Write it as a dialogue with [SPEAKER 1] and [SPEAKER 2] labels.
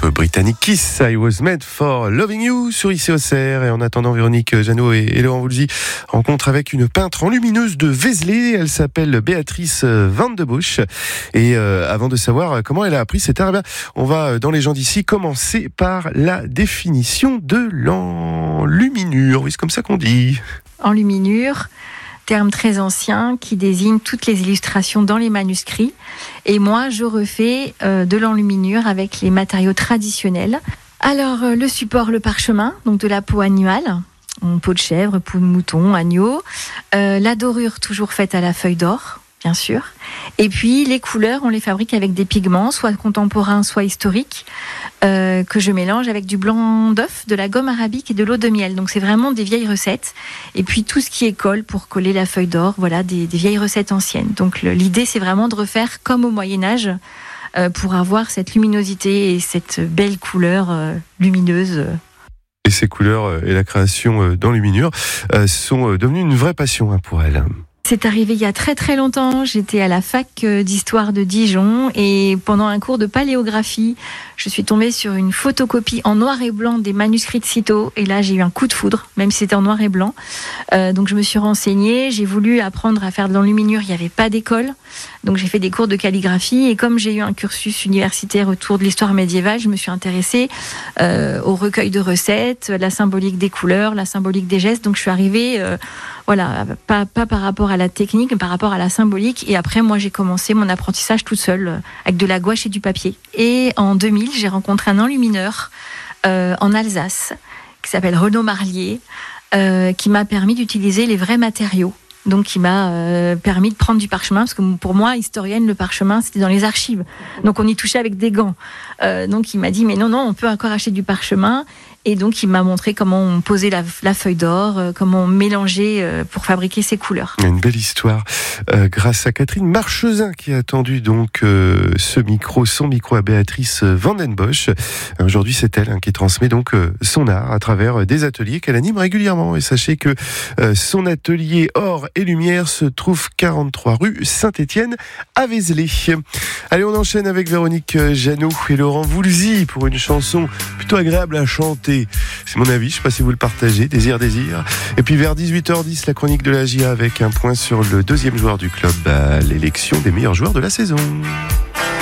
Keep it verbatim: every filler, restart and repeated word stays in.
[SPEAKER 1] britannique Kiss, I Was Made for Loving You sur I C O C R. Et en attendant, Véronique Jeannot et, et Laurent Voulzy rencontrent avec une peintre enlumineuse de Vézelay. Elle s'appelle Béatrice Van de Busch. Et euh, avant de savoir comment elle a appris cet art, eh bien, on va dans les gens d'ici commencer par la définition de l'enluminure. Oui, c'est comme ça qu'on dit.
[SPEAKER 2] Enluminure, terme très ancien qui désigne toutes les illustrations dans les manuscrits. Et moi, je refais euh, de l'enluminure avec les matériaux traditionnels. Alors, euh, le support, le parchemin, donc de la peau animale, peau de chèvre, peau de mouton, agneau. Euh, la dorure, toujours faite à la feuille d'or, bien sûr. Et puis, les couleurs, on les fabrique avec des pigments, soit contemporains, soit historiques, euh, que je mélange avec du blanc d'œuf, de la gomme arabique et de l'eau de miel. Donc, c'est vraiment des vieilles recettes. Et puis, tout ce qui est colle pour coller la feuille d'or, voilà, des, des vieilles recettes anciennes. Donc, le, l'idée, c'est vraiment de refaire comme au Moyen-Âge, euh, pour avoir cette luminosité et cette belle couleur euh, lumineuse.
[SPEAKER 1] Et ces couleurs et la création d'enluminure euh, sont devenues une vraie passion hein, pour elle.
[SPEAKER 2] C'est arrivé il y a très très longtemps, j'étais à la fac d'histoire de Dijon et pendant un cours de paléographie, je suis tombée sur une photocopie en noir et blanc des manuscrits de Cîteaux et là j'ai eu un coup de foudre, même si c'était en noir et blanc. Euh, donc je me suis renseignée, j'ai voulu apprendre à faire de l'enluminure, il n'y avait pas d'école, donc j'ai fait des cours de calligraphie et comme j'ai eu un cursus universitaire autour de l'histoire médiévale, je me suis intéressée euh, au recueil de recettes, la symbolique des couleurs, la symbolique des gestes, donc je suis arrivée... Euh, Voilà, pas, pas par rapport à la technique, mais par rapport à la symbolique. Et après, moi, j'ai commencé mon apprentissage toute seule, avec de la gouache et du papier. Et en deux mille, j'ai rencontré un enlumineur euh, en Alsace, qui s'appelle Renaud Marlier, euh, qui m'a permis d'utiliser les vrais matériaux. Donc, qui m'a euh, permis de prendre du parchemin, parce que pour moi, historienne, le parchemin, c'était dans les archives. Donc, on y touchait avec des gants. Euh, donc, il m'a dit, mais non, non, on peut encore acheter du parchemin. Et donc, il m'a montré comment on posait la, la feuille d'or, euh, comment on mélangeait euh, pour fabriquer ces couleurs.
[SPEAKER 1] Une belle histoire. Euh, grâce à Catherine Marchesin qui a tendu donc euh, ce micro, son micro à Béatrice Van den Bosch. Aujourd'hui, c'est elle hein, qui transmet donc euh, son art à travers des ateliers qu'elle anime régulièrement. Et sachez que euh, son atelier Or et Lumière se trouve quarante-trois rue Saint-Étienne à Vézelay. Allez, on enchaîne avec Véronique Jeannot et Laurent Voulzy pour une chanson plutôt agréable à chanter. C'est mon avis, je ne sais pas si vous le partagez. Désir, désir. Et puis vers dix-huit heures dix, la chronique de la J A avec un point sur le deuxième joueur du club à l'élection des meilleurs joueurs de la saison.